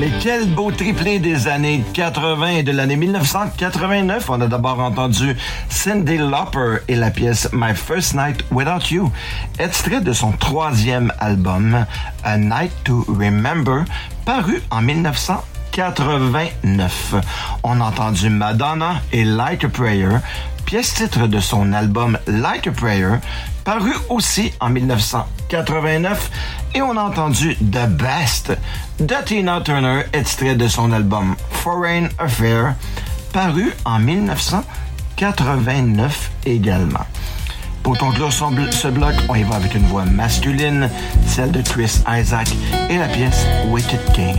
Mais quel beau triplé des années 80 et de l'année 1989. On a d'abord entendu Cyndi Lauper et la pièce My First Night Without You, extrait de son troisième album A Night to Remember, paru en 1989. On a entendu Madonna et Like a Prayer, pièce titre de son album Like a Prayer, paru aussi en 1989, et on a entendu The Best de Tina Turner, extrait de son album Foreign Affair, paru en 1989 également. Pour conclure ce bloc, on y va avec une voix masculine, celle de Chris Isaak et la pièce Wicked Game.